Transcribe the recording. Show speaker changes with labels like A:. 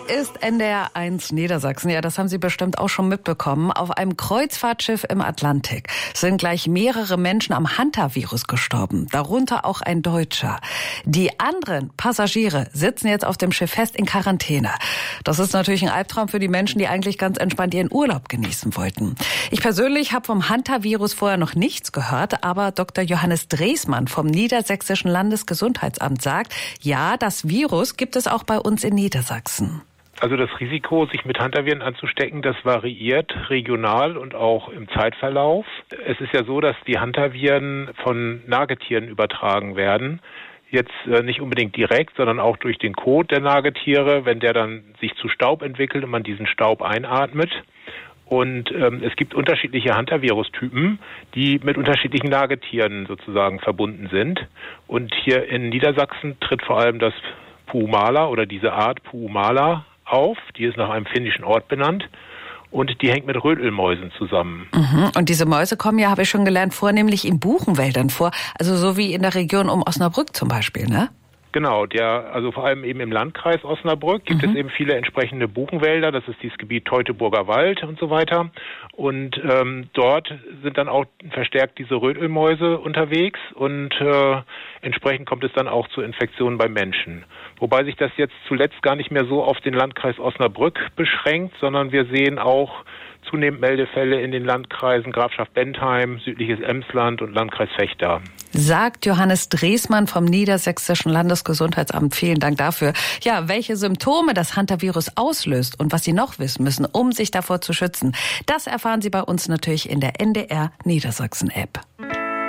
A: ist NDR1 Niedersachsen. Ja, das haben Sie bestimmt auch schon mitbekommen. Auf einem Kreuzfahrtschiff im Atlantik sind gleich mehrere Menschen am Hantavirus gestorben, darunter auch ein Deutscher. Die anderen Passagiere sitzen jetzt auf dem Schiff fest in Quarantäne. Das ist natürlich ein Albtraum für die Menschen, die eigentlich ganz entspannt ihren Urlaub genießen wollten. Ich persönlich habe vom Hantavirus vorher noch nichts gehört, aber Dr. Johannes Dresmann vom Niedersächsischen Landesgesundheitsamt sagt, ja, das Virus gibt es auch bei uns in Niedersachsen.
B: Also das Risiko, sich mit Hantaviren anzustecken, das variiert regional und auch im Zeitverlauf. Es ist ja so, dass die Hantaviren von Nagetieren übertragen werden. Jetzt nicht unbedingt direkt, sondern auch durch den Kot der Nagetiere, wenn der dann sich zu Staub entwickelt und man diesen Staub einatmet. Und es gibt unterschiedliche Hantavirus-Typen, die mit unterschiedlichen Nagetieren sozusagen verbunden sind. Und hier in Niedersachsen tritt vor allem das Puumala oder diese Art Puumala auf. Die ist nach einem finnischen Ort benannt. Und die hängt mit Rötelmäusen zusammen.
A: Und diese Mäuse kommen ja, habe ich schon gelernt, vornehmlich in Buchenwäldern vor. Also so wie in der Region um Osnabrück zum Beispiel, ne?
B: Genau, also vor allem eben im Landkreis Osnabrück gibt es eben viele entsprechende Buchenwälder. Das ist dieses Gebiet Teutoburger Wald und so weiter. Und dort sind dann auch verstärkt diese Rötelmäuse unterwegs und entsprechend kommt es dann auch zu Infektionen bei Menschen. Wobei sich das jetzt zuletzt gar nicht mehr so auf den Landkreis Osnabrück beschränkt, sondern wir sehen auch zunehmend Meldefälle in den Landkreisen Grafschaft Bentheim, südliches Emsland und Landkreis Vechta.
A: Sagt Johannes Dresmann vom Niedersächsischen Landesgesundheitsamt. Vielen Dank dafür. Ja, welche Symptome das Hantavirus auslöst und was Sie noch wissen müssen, um sich davor zu schützen, das erfahren Sie bei uns natürlich in der NDR Niedersachsen App.